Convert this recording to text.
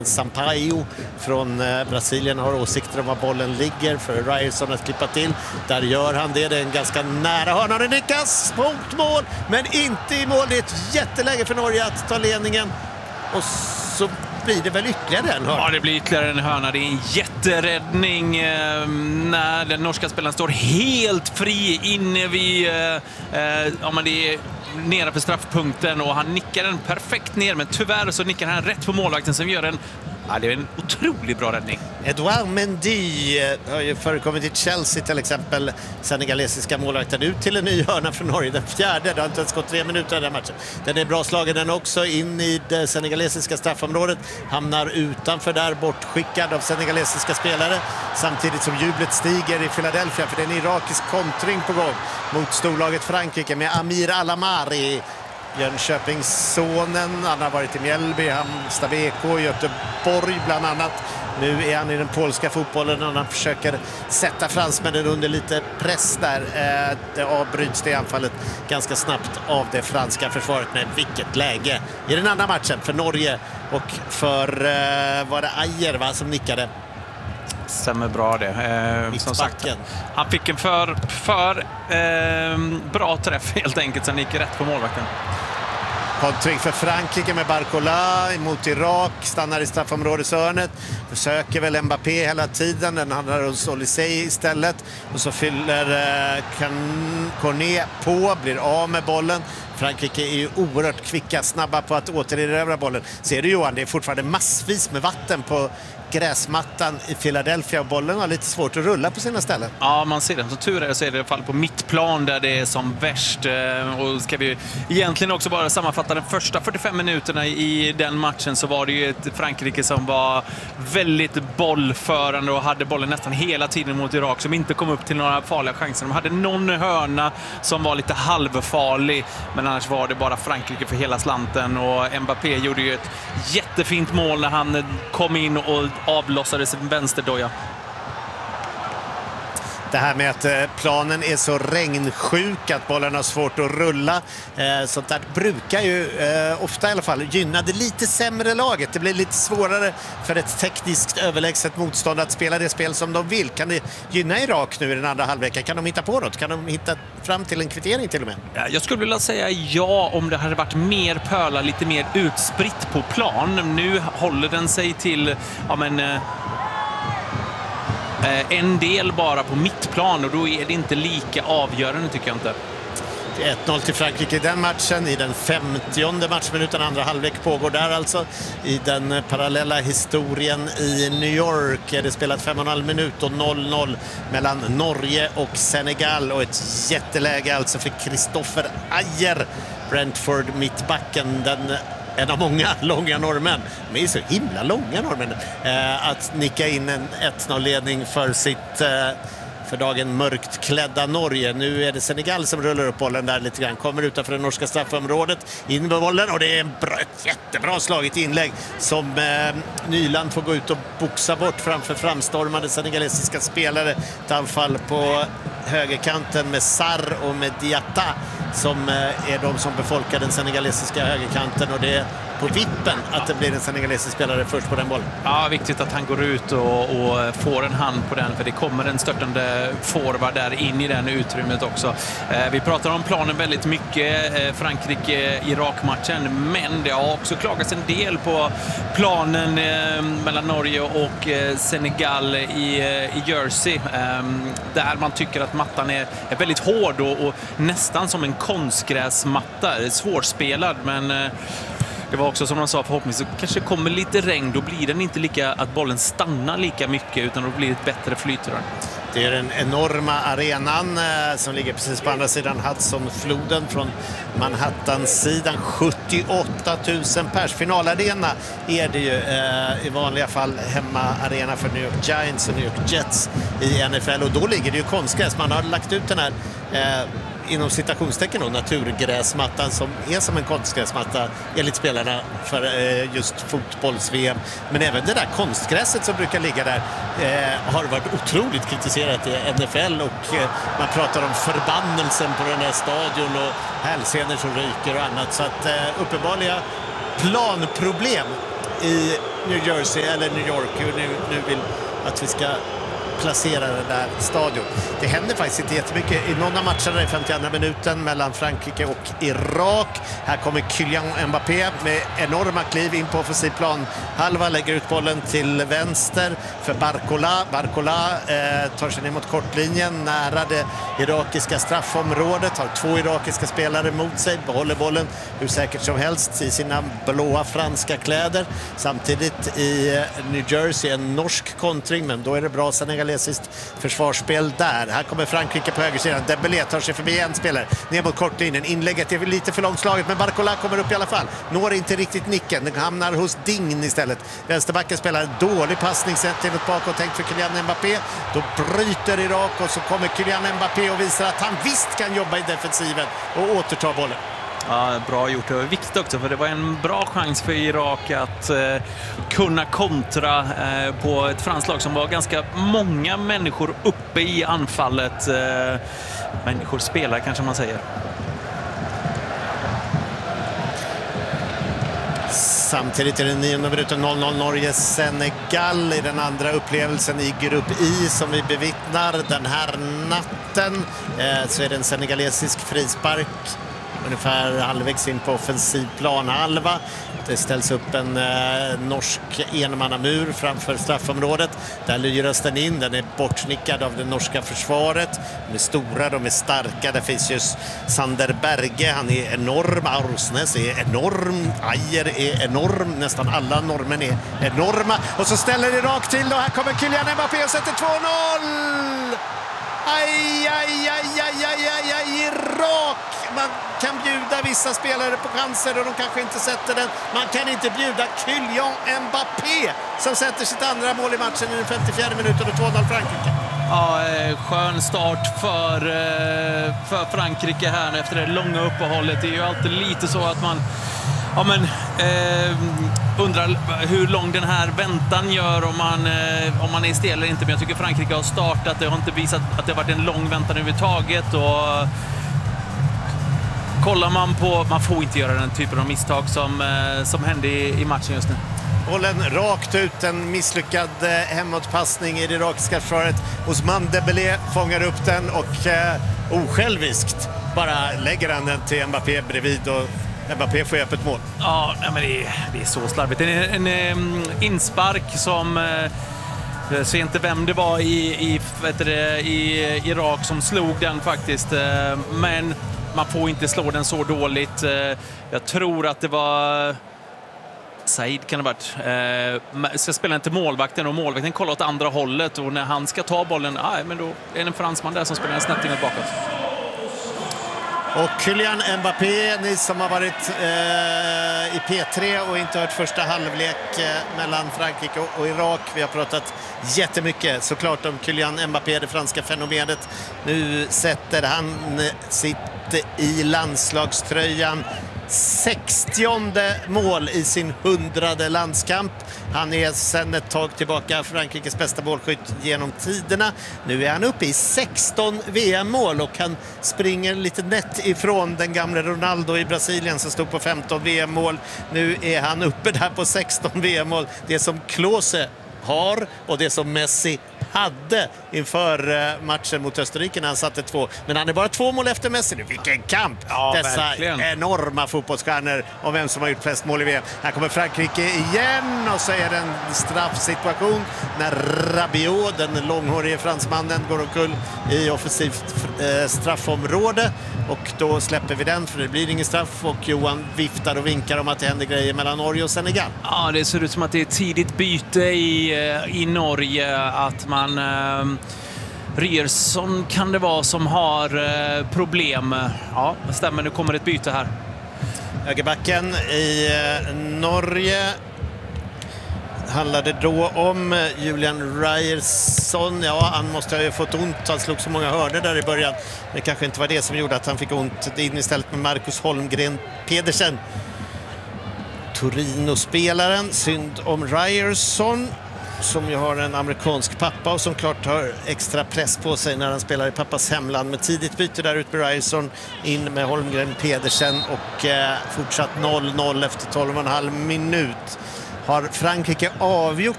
Sampaio från Brasilien har åsikter om var bollen ligger för Ryerson att klippa till. Där gör han det. Det är en ganska nära hörna. Det nickas mot mål, men inte i mål. Det är ett jätteläge för Norge att ta ledningen. Och så blir det väl ytterligare en hörna. Ja, det blir ytterligare en hörna. Det är en jätteräddning när den norska spelaren står helt fri inne vid det är nere för straffpunkten, och han nickar den perfekt ner, men tyvärr så nickar han rätt på målvakten som gör det är en otroligt bra räddning. Edouard Mendy har ju förekommit i Chelsea till exempel, senegalesiska målvakten, ut till en ny hörna för Norge, den fjärde. Det har inte ens gått 3 minuter i den här matchen. Den är bra slagen den också, in i det senegalesiska straffområdet, hamnar utanför där, bortskickad av senegalesiska spelare, samtidigt som jublet stiger i Philadelphia, för det är en irakisk kontring på gång mot storlaget Frankrike med Amir Alamari, Jönköpingssonen. Han har varit i Mjällby, Halmstad BK, Göteborg bland annat. Nu är han i den polska fotbollen och han försöker sätta fransmännen under lite press där. Det avbryts det anfallet ganska snabbt av det franska försvaret. Men vilket läge i den andra matchen för Norge och för var det Ajer som nickade? Stämmer bra det. Som sagt, han fick en för bra träff helt enkelt, så han gick rätt på målvakten. Kontring för Frankrike med Barcola mot Irak, stannar i straffområdeshörnet, försöker väl Mbappé hela tiden, den handlar om Olysée istället, och så fyller Cornet på, blir av med bollen. Frankrike är ju oerhört kvicka, snabba på att återerövra bollen. Ser du Johan, det är fortfarande massvis med vatten på gräsmattan i Philadelphia, och bollen har lite svårt att rulla på sina ställen. Ja, man ser det. Som tur är så är det i alla fall på mittplan där det är som värst. Och ska vi egentligen också bara sammanfatta de första 45 minuterna i den matchen, så var det ju ett Frankrike som var väldigt bollförande och hade bollen nästan hela tiden mot Irak, som inte kom upp till några farliga chanser. De hade någon hörna som var lite halvfarlig, men annars var det bara Frankrike för hela slanten, och Mbappé gjorde ju ett jättefint mål när han kom in och avlossade sin vänsterdoja. Det här med att planen är så regnsjuk att bollen har svårt att rulla. Sånt där brukar ju ofta i alla fall gynna det lite sämre laget. Det blir lite svårare för ett tekniskt överlägset motstånd att spela det spel som de vill. Kan det gynna Irak nu i den andra halvleken? Kan de hitta på något? Kan de hitta fram till en kvittering till och med? Ja, jag skulle vilja säga ja, om det hade varit mer pölar, lite mer utspritt på plan. Nu håller den sig till en del bara på mittplan, och då är det inte lika avgörande, tycker jag inte. 1-0 till Frankrike i den matchen. I den 50:e matchminuten, andra halvlek pågår där alltså. I den parallella historien i New York är det spelat 5,5 minut och 0-0 mellan Norge och Senegal, och ett jätteläge alltså för Christopher Ajer, Brentford mittbacken, en av många långa norrmän. De är så himla långa norrmän. Att nicka in en 1-0-ledning för sitt för dagen mörkt klädda Norge. Nu är det Senegal som rullar upp bollen där lite grann. Kommer utanför det norska straffområdet. In med bollen, och det är ett jättebra slaget inlägg som Nyland får gå ut och boxa bort framför framstormade senegalesiska spelare. Ett anfall på högerkanten med Sarr och med Diatta som är de som befolkar den senegalesiska högerkanten, och det är på vippen att det blir en senegalesisk spelare först på den bollen. Ja, viktigt att han går ut och får en hand på den, för det kommer en störtande forward där in i den utrymmet också. Vi pratar om planen väldigt mycket, Frankrike-Irak-matchen, men det har också klagats en del på planen mellan Norge och Senegal i Jersey, där man tycker att mattan är väldigt hård och nästan som en konstgräsmatta. Det är svårspelad, men det var också som de sa, förhoppningsvis så kanske kommer lite regn, då blir den inte lika att bollen stannar lika mycket, utan då blir det ett bättre flyt. Det är den enorma arenan som ligger precis på andra sidan Hudsonfloden från Manhattan-sidan. 78 000 pers. Finalarena är det ju i vanliga fall hemmaarena för New York Giants och New York Jets i NFL, och då ligger det ju konstgräs. Man har lagt ut den här inom citationstecken och naturgräsmattan som är som en konstgräsmatta enligt spelarna för just fotbolls-VM. Men även det där konstgräset som brukar ligga där har varit otroligt kritiserat i NFL, och man pratar om förbannelsen på den här stadion och hälsenor som ryker och annat. Så att uppenbarliga planproblem i New Jersey eller New York nu vill att vi ska placera den där stadion. Det händer faktiskt inte jättemycket i någon av matcherna i 52 minuten mellan Frankrike och Irak. Här kommer Kylian Mbappé med enorma kliv in på offensiv plan. Halva lägger ut bollen till vänster för Barcola. Barcola tar sig ner mot kortlinjen nära det irakiska straffområdet. Har 2 irakiska spelare mot sig. Behåller bollen hur säkert som helst i sina blåa franska kläder. Samtidigt i New Jersey en norsk kontring, men då är det bra senegalesiskt försvarsspel där. Här kommer Frankrike på högersidan. Dembélé tar sig förbi en spelare ner mot kortlinjen. Inlägget är lite för långslaget, men Barcola kommer upp i alla fall. Når inte riktigt nicken. Den hamnar hos Dign istället. Vänsterbacken spelar en dålig passning sett till ett bakåt tänkt för Kylian Mbappé. Då bryter Irak och så kommer Kylian Mbappé och visar att han visst kan jobba i defensiven och återta bollen. Ja, bra gjort. Det var viktigt också, för det var en bra chans för Irak att kunna kontra på ett franskt lag som var ganska många människor uppe i anfallet. Människor spelar kanske man säger. Samtidigt är det 9:e minuten 0-0 Norge-Senegal i den andra upplevelsen i grupp I som vi bevittnar den här natten. Så är det en senegalesisk frispark ungefär halvvägs in på offensiv planhalva. Det ställs upp en norsk enmannamur framför straffområdet. Där lyras den in. Den är bortsnickad av det norska försvaret. De är stora, de är starka. Där finns just Sander Berge. Han är enorm. Arsnes är enorm. Ajer är enorm. Nästan alla norrmän är enorma. Och så ställer det rakt till. Och här kommer Kylian Mbappé och sätter 2-0! Aj, aj, aj, aj, aj, aj, aj, Irak! Man kan bjuda vissa spelare på chanser och de kanske inte sätter den. Man kan inte bjuda Kylian Mbappé som sätter sitt andra mål i matchen i den 54 minuten och 2-0 Frankrike. Ja, skön start för Frankrike här efter det långa uppehållet. Det är ju alltid lite så att man undrar hur lång den här väntan gör om man är stel eller inte. Men jag tycker Frankrike har startat. Det har inte visat att det har varit en lång väntan överhuvudtaget. Och kollar man på... Man får inte göra den typen av misstag som hände i matchen just nu. Bollen rakt ut, en misslyckad hemåtpassning i det irakiska försvaret. Ousmane Dembélé fångar upp den och osjälviskt bara lägger han den till Mbappé bredvid och Mbappé får öppet mål. Ja, men det är så slarvigt. Det är en inspark som... Jag ser inte vem det var i Irak som slog den faktiskt. Men man får inte slå den så dåligt. Jag tror att det var... Said kan det ha varit. Ska spela den till målvakten och målvakten kollar åt andra hållet. Och när han ska ta bollen, men då är det en fransman där som spelar en snett inåt bakåt. Och Kylian Mbappé, ni som har varit i P3 och inte hört första halvlek mellan Frankrike och Irak. Vi har pratat jättemycket såklart om Kylian Mbappé, det franska fenomenet. Nu sätter han sitt i landslagströjan 60:e mål i sin 100:e landskamp. Han är sedan ett tag tillbaka Frankrikes bästa målskytt genom tiderna. Nu är han uppe i 16 VM-mål och han springer lite nätt ifrån den gamla Ronaldo i Brasilien som stod på 15 VM-mål. Nu är han uppe där på 16 VM-mål. Det som Klose har och det som Messi hade inför matchen mot Österrike när han satte 2. Men han är bara 2 mål efter Messi nu. Vilken kamp! Ja, dessa verkligen. Enorma fotbollsstjärnor om vem som har gjort flest mål i VM. Här kommer Frankrike igen och så är det en straffsituation när Rabiot, den långhårige fransmannen, går omkull i offensivt straffområde. Och då släpper vi den för det blir ingen straff och Johan viftar och vinkar om att det händer grejer mellan Norge och Senegal. Ja, det ser ut som att det är tidigt byte i Norge, att man Ryerson kan det vara som har problem. Ja, det stämmer, nu kommer ett byte här. Högerbacken i Norge handlade då om Julian Ryerson. Ja, han måste ha ju fått ont. Han slog så många hörner där i början. Det kanske inte var det som gjorde att han fick ont. In istället med Marcus Holmgren Pedersen. Torino-spelaren. Synd om Ryerson som ju har en amerikansk pappa och som klart har extra press på sig när han spelar i pappas hemland. Med tidigt byte där ut med Ryerson, in med Holmgren Pedersen och fortsatt 0-0 efter 12,5 minut. har Frankrike avgjort